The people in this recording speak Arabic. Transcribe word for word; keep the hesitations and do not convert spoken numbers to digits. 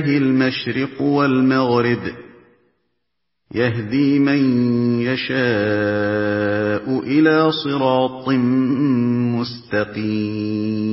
المشرق والمغرب يهدي من يشاء إلى صراط مستقيم